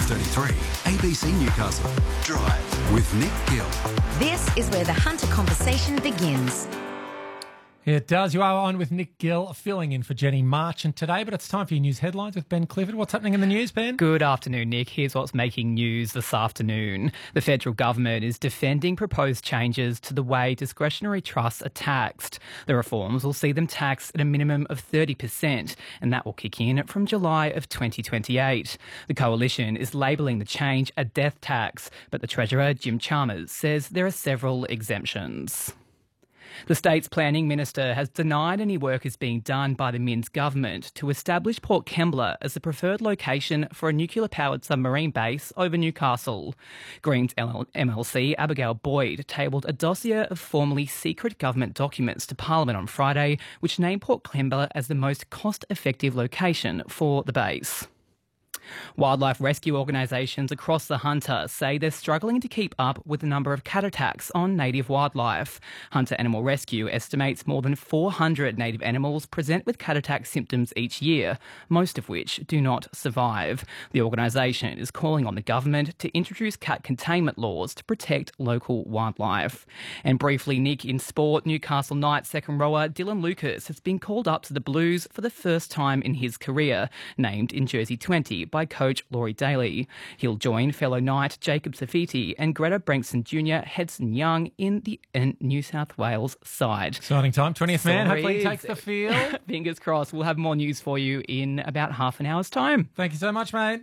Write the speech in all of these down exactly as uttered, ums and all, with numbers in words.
thirty-three, A B C Newcastle. Drive with Nick Gill. This is where the Hunter conversation begins. It does. You are on with Nick Gill, filling in for Jenny Marchant today, but it's time for your news headlines with Ben Clifford. What's happening in the news, Ben? Good afternoon, Nick. Here's what's making news this afternoon. The federal government is defending proposed changes to the way discretionary trusts are taxed. The reforms will see them taxed at a minimum of thirty percent, and that will kick in from July of twenty twenty-eight. The coalition is labelling the change a death tax, but the Treasurer, Jim Chalmers, says there are several exemptions. The state's planning minister has denied any work is being done by the Minns government to establish Port Kembla as the preferred location for a nuclear-powered submarine base over Newcastle. Greens M L C Abigail Boyd tabled a dossier of formerly secret government documents to Parliament on Friday, which named Port Kembla as the most cost-effective location for the base. Wildlife rescue organisations across the Hunter say they're struggling to keep up with the number of cat attacks on native wildlife. Hunter Animal Rescue estimates more than four hundred native animals present with cat attack symptoms each year, most of which do not survive. The organisation is calling on the government to introduce cat containment laws to protect local wildlife. And briefly, Nick, in sport, Newcastle Knights second rower Dylan Lucas has been called up to the Blues for the first time in his career, named in jersey twenty by coach Laurie Daly. He'll join fellow Knight Jacob Safiti and Greta Branxton Junior Hedson Young in the in New South Wales side. Exciting time. twentieth man, Sorry. hopefully he takes the field. Fingers crossed. We'll have more news for you in about half an hour's time. Thank you so much, mate.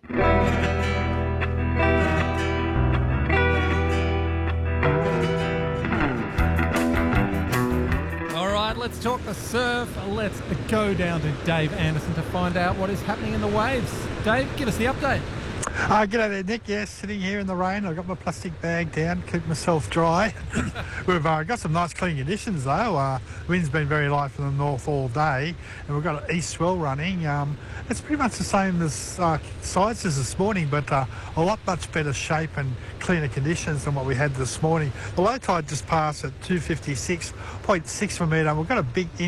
Let's talk the surf. Let's go down to Dave Anderson to find out what is happening in the waves. Dave, give us the update. Uh, g'day there, Nick. Yes, sitting here in the rain. I've got my plastic bag down, keep myself dry. We've uh, got some nice clean conditions though. Uh, wind's been very light from the north all day, and we've got an east swell running. Um, it's pretty much the same as uh, sides as this morning, but uh, a lot much better shape and cleaner conditions than what we had this morning. The low tide just passed at two fifty-six point six per metre. We've got a big